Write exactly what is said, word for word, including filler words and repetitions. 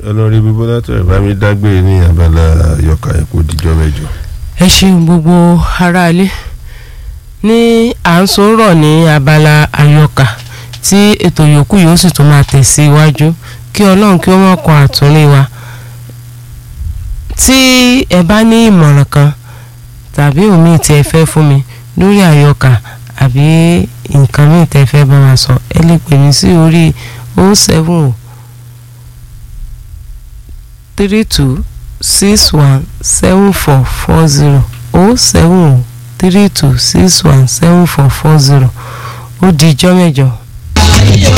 Honorable Bọ́lá tó ẹ̀ bá mi dágbére ní abala àyọkà ẹ̀ kó dijọ́ mẹ́jọ. ẹ ṣeun gbogbo aráalé ní à ń sọ̀rọ̀ ní abala àyọkà tí ètò yòókù yóò sì tún máa tẹ̀síwájú kí ọlọ́run kí ó mọ̀ kan àtúnlé wa. tí ẹ bá ní ìmọ̀ràn kan tàbí òmíì tí ẹ fẹ́ fún mi lórí àyọkà àbí nǹkan míì tí ẹ fẹ́ bá wa sọ ẹ lè pè mí sí orí oh seven three two six one seven four four zero oh seven three two six one seven four four zero ó di ijọ́ mẹ́jọ.